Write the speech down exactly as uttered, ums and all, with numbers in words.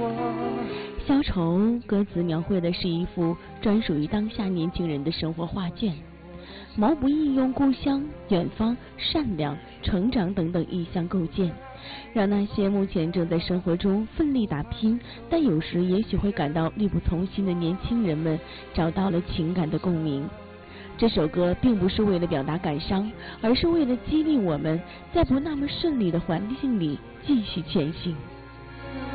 消愁歌词描绘的是一幅专属于当下年轻人的生活画卷，毛不易用故乡、远方、善良、成长等等意象构建，让那些目前正在生活中奋力打拼，但有时也许会感到力不从心的年轻人们找到了情感的共鸣。这首歌并不是为了表达感伤，而是为了激励我们在不那么顺利的环境里继续前行。